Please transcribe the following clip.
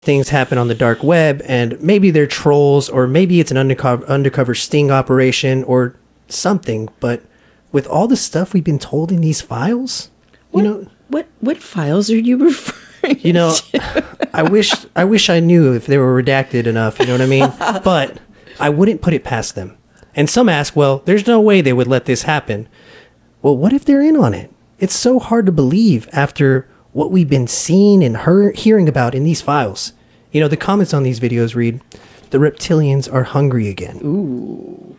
things happen on the dark web, and maybe they're trolls, or maybe it's an undercover sting operation or something. But with all the stuff we've been told in these files, what files are you referring to? I wish I knew if they were redacted enough, you know what I mean? But I wouldn't put it past them. And some ask, well, there's no way they would let this happen. Well, what if they're in on it? It's so hard to believe after what we've been seeing and hearing about in these files. The comments on these videos read, "The reptilians are hungry again." Ooh.